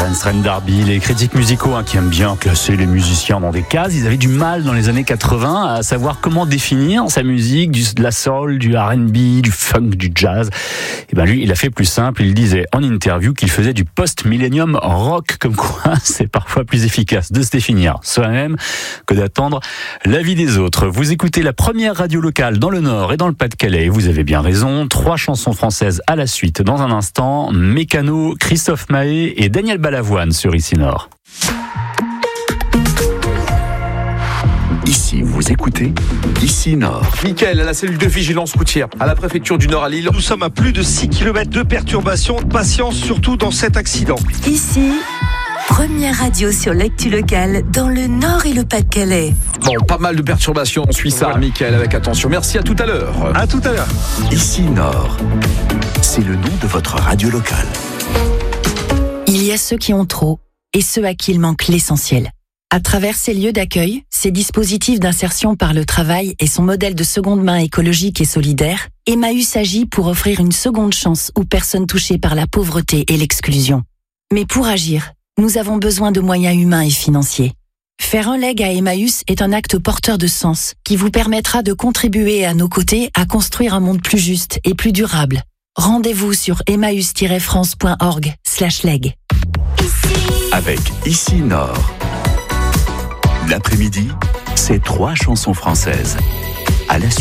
Terence Trent D'Arby, les critiques musicaux qui aiment bien classer les musiciens dans des cases, ils avaient du mal dans les années 80 à savoir comment définir sa musique, de la soul, du R&B, du funk, du jazz. Et ben lui, il a fait plus simple, il disait en interview qu'il faisait du post-millennium rock, comme quoi c'est parfois plus efficace de se définir soi-même que d'attendre l'avis des autres. Vous écoutez la première radio locale dans le Nord et dans le Pas-de-Calais, vous avez bien raison, 3 chansons françaises à la suite dans un instant, Mécano, Christophe Mahé et Daniel Balavoine sur Ici Nord. Ici, vous écoutez Ici Nord. Mickaël, à la cellule de vigilance routière, à la préfecture du Nord à Lille. Nous sommes à plus de 6 km de perturbations. Patience surtout dans cet accident. Ici, première radio sur l'actu locale dans le Nord et le Pas-de-Calais. Bon, pas mal de perturbations, on suit ça, Mickaël, avec attention. Merci, à tout à l'heure. À tout à l'heure. Ici Nord, c'est le nom de votre radio locale. Il y a ceux qui ont trop et ceux à qui il manque l'essentiel. À travers ces lieux d'accueil, ces dispositifs d'insertion par le travail et son modèle de seconde main écologique et solidaire, Emmaüs agit pour offrir une seconde chance aux personnes touchées par la pauvreté et l'exclusion. Mais pour agir, nous avons besoin de moyens humains et financiers. Faire un leg à Emmaüs est un acte porteur de sens qui vous permettra de contribuer à nos côtés à construire un monde plus juste et plus durable. Rendez-vous sur emmaüs-france.org/leg. Avec Ici Nord. L'après-midi, c'est 3 chansons françaises. À la